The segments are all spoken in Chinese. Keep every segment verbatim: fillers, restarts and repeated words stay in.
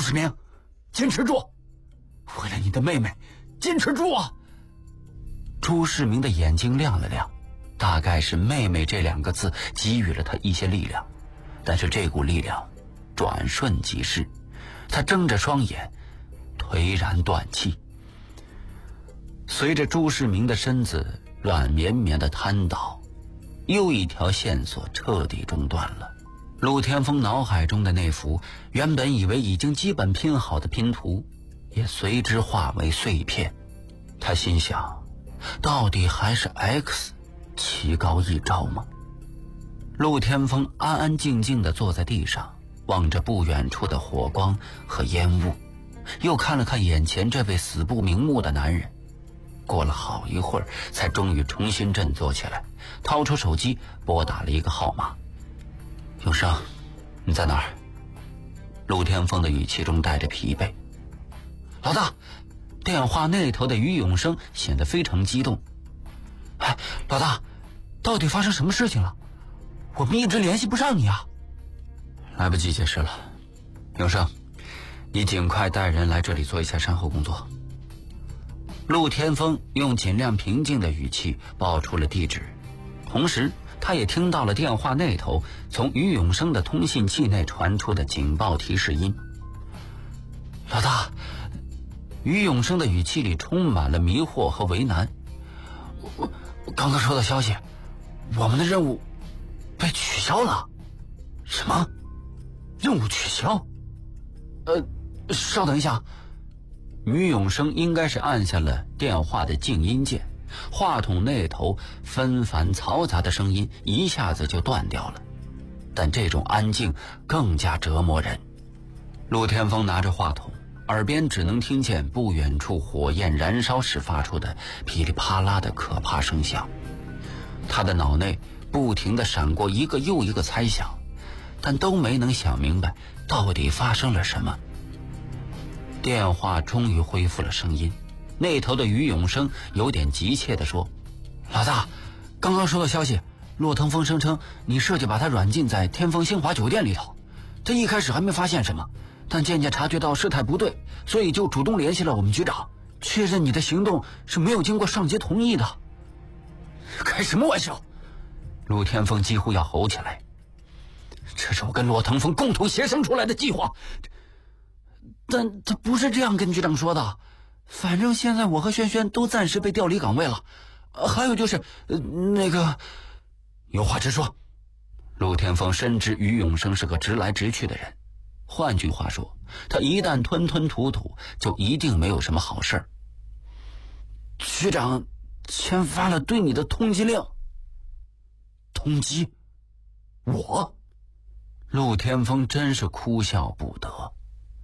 世明，坚持住！为了你的妹妹，坚持住啊！ 朱世明的眼睛亮了亮，大概是妹妹这两个字给予了他一些力量，但是这股力量转瞬即逝，他睁着双眼颓然断气。随着朱世明的身子软绵绵的瘫倒，又一条线索彻底中断了。陆天风脑海中的那幅原本以为已经基本拼好的拼图也随之化为碎片。他心想，到底还是 X 棋高一招吗？陆天风安安静静地坐在地上，望着不远处的火光和烟雾，又看了看眼前这位死不瞑目的男人。过了好一会儿，才终于重新振作起来，掏出手机拨打了一个号码。永生，你在哪儿？陆天风的语气中带着疲惫。老大，电话那头的于永生显得非常激动。哎，老大，到底发生什么事情了？我们一直联系不上你啊。来不及解释了，永生，你尽快带人来这里做一下善后工作。陆天风用尽量平静的语气报出了地址，同时他也听到了电话那头从于永生的通信器内传出的警报提示音。老大，于永生的语气里充满了迷惑和为难。我我刚刚收到消息，我们的任务被取消了。什么？任务取消？呃，稍等一下。于永生应该是按下了电话的静音键，话筒那头纷繁嘈杂的声音一下子就断掉了，但这种安静更加折磨人。陆天风拿着话筒，耳边只能听见不远处火焰燃烧时发出的噼里啪啦的可怕声响。他的脑内不停地闪过一个又一个猜想，但都没能想明白到底发生了什么。电话终于恢复了声音，那头的于永生有点急切地说：老大，刚刚收到消息，骆腾风声称你设计把他软禁在天风星华酒店里头。他一开始还没发现什么，但渐渐察觉到事态不对，所以就主动联系了我们局长，确认你的行动是没有经过上级同意的。开什么玩笑！陆天风几乎要吼起来，这是我跟骆腾风共同协商出来的计划。但他不是这样跟局长说的，反正现在我和轩轩都暂时被调离岗位了。呃、还有就是、呃、那个有话直说。陆天风深知于永生是个直来直去的人，换句话说，他一旦吞吞吐吐，就一定没有什么好事。局长签发了对你的通缉令。通缉？我？陆天风真是哭笑不得。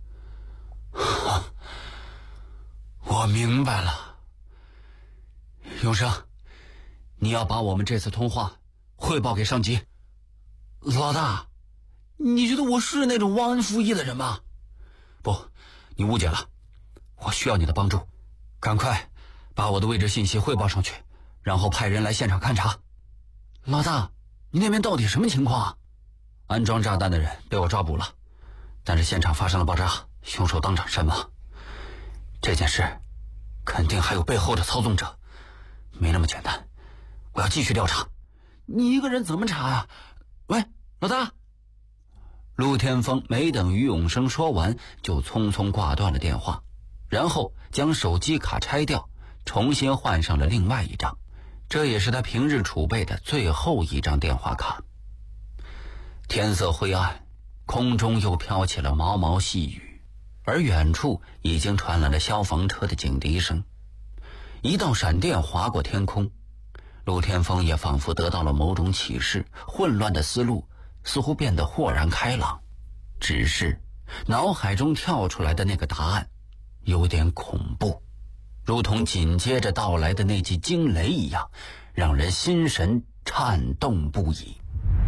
我明白了，永生，你要把我们这次通话汇报给上级。老大，你觉得我是那种忘恩负义的人吗？不，你误解了，我需要你的帮助，赶快把我的位置信息汇报上去，然后派人来现场勘查。老大，你那边到底什么情况啊？安装炸弹的人被我抓捕了，但是现场发生了爆炸，凶手当场身亡。这件事肯定还有背后的操纵者，没那么简单，我要继续调查。你一个人怎么查啊？喂，老大！陆天风没等于永生说完，就匆匆挂断了电话，然后将手机卡拆掉，重新换上了另外一张，这也是他平日储备的最后一张电话卡。天色灰暗，空中又飘起了毛毛细雨，而远处已经传来了消防车的警笛声。一道闪电划过天空，陆天风也仿佛得到了某种启示，混乱的思路似乎变得豁然开朗，只是脑海中跳出来的那个答案有点恐怖，如同紧接着到来的那记惊雷一样，让人心神颤动不已。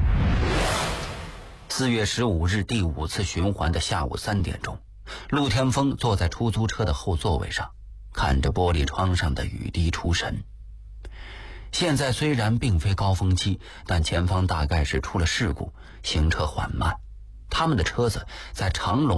四月十五日第五次循环的下午三点钟，陆天风坐在出租车的后座位上，看着玻璃窗上的雨滴出神。现在虽然并非高峰期，但前方大概是出了事故，行车缓慢，他们的车子在长龙